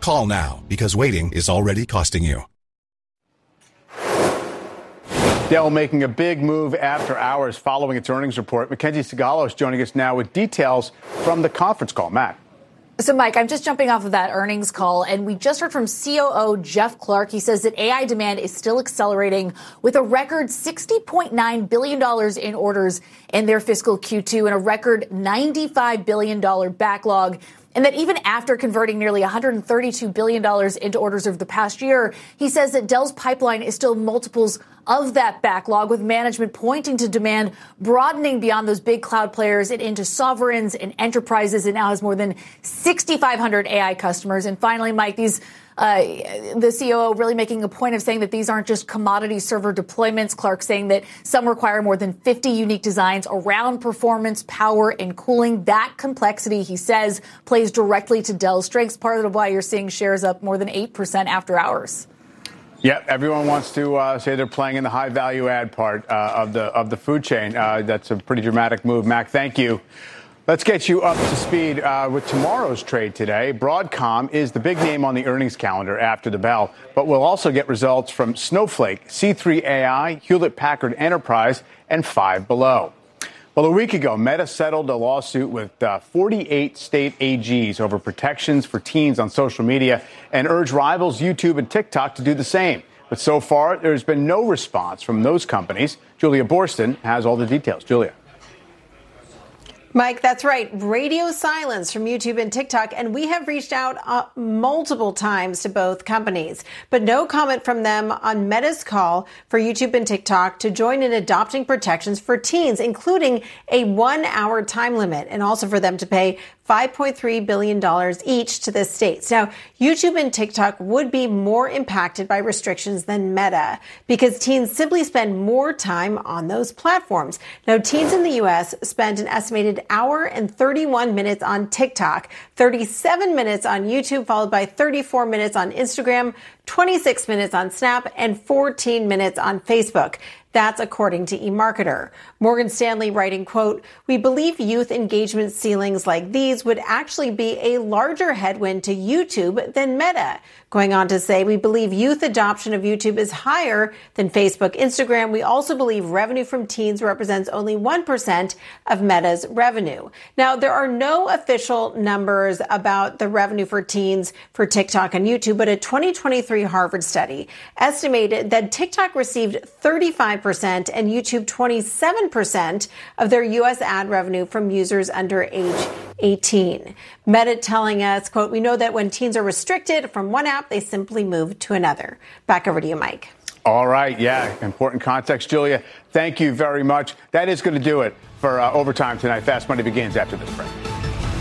Call now because waiting is already costing you. Dell making a big move after hours following its earnings report. Mackenzie Sigalos joining us now with details from the conference call. Matt. So, Mike, I'm just jumping off of that earnings call, and we just heard from COO Jeff Clarke. He says that AI demand is still accelerating with a record $60.9 billion in orders in their fiscal Q2 and a record $95 billion backlog. And that even after converting nearly $132 billion into orders over the past year, he says that Dell's pipeline is still multiples of that backlog, with management pointing to demand broadening beyond those big cloud players and into sovereigns and enterprises. It now has more than 6,500 AI customers. And finally, Mike, the COO really making a point of saying that these aren't just commodity server deployments. Clarke saying that some require more than 50 unique designs around performance, power, and cooling. That complexity, he says, plays directly to Dell's strengths, part of why you're seeing shares up more than 8% after hours. Yeah, everyone wants to say they're playing in the high value add part of the food chain. That's a pretty dramatic move. Mac, thank you. Let's get you up to speed with tomorrow's trade today. Broadcom is the big name on the earnings calendar after the bell, but we'll also get results from Snowflake, C3 AI, Hewlett Packard Enterprise, and Five Below. Well, a week ago, Meta settled a lawsuit with 48 state AGs over protections for teens on social media and urged rivals YouTube and TikTok to do the same. But so far, there's been no response from those companies. Julia Boorstin has all the details. Julia. Mike, that's right. Radio silence from YouTube and TikTok. And we have reached out multiple times to both companies, but no comment from them on Meta's call for YouTube and TikTok to join in adopting protections for teens, including a 1-hour time limit, and also for them to pay $5.3 billion each to the states. Now, YouTube and TikTok would be more impacted by restrictions than Meta because teens simply spend more time on those platforms. Now, teens in the U.S. spend an estimated hour and 31 minutes on TikTok, 37 minutes on YouTube, followed by 34 minutes on Instagram, 26 minutes on Snap, and 14 minutes on Facebook. That's according to eMarketer. Morgan Stanley writing, quote, "We believe youth engagement ceilings like these would actually be a larger headwind to YouTube than Meta." Going on to say, "We believe youth adoption of YouTube is higher than Facebook, Instagram. We also believe revenue from teens represents only 1% of Meta's revenue." Now, there are no official numbers about the revenue for teens for TikTok and YouTube, but a 2023 Harvard study estimated that TikTok received 35% and YouTube 27% of their U.S. ad revenue from users under age 18. Meta telling us, quote, "We know that when teens are restricted from one app, they simply move to another." Back over to you, Mike. All right. Yeah. Important context, Julia. Thank you very much. That is going to do it for Overtime tonight. Fast Money begins after this break.